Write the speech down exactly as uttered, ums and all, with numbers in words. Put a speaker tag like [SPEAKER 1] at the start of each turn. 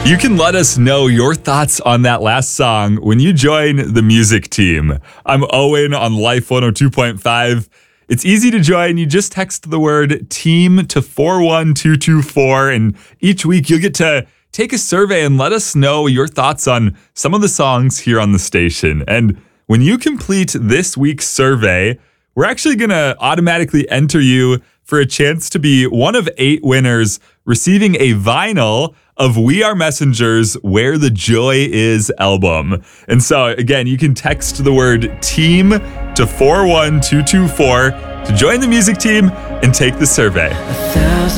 [SPEAKER 1] You can let us know your thoughts on that last song when you join the music team. I'm Owen on Life one oh two point five. It's easy to join. You just text the word team to four one two two four, and each week you'll get to take a survey and let us know your thoughts on some of the songs here on the station. And when you complete this week's survey, we're actually going to automatically enter you for a chance to be one of eight winners receiving a vinyl of We Are Messenger's Where the Joy Is album. And so, again, you can text the word team to four one two two four to join the music team and take the survey.